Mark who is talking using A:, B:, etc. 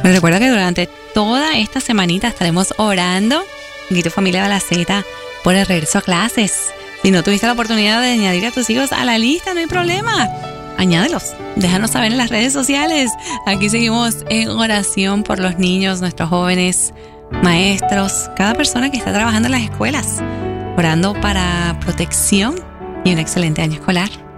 A: Pero recuerda que durante toda esta semanita estaremos orando en tu familia Balaceta por el regreso a clases. Si no tuviste la oportunidad de añadir a tus hijos a la lista, no hay problema. Añádelos, déjanos saber en las redes sociales. Aquí seguimos en oración por los niños, nuestros jóvenes, maestros, cada persona que está trabajando en las escuelas, orando para protección y un excelente año escolar.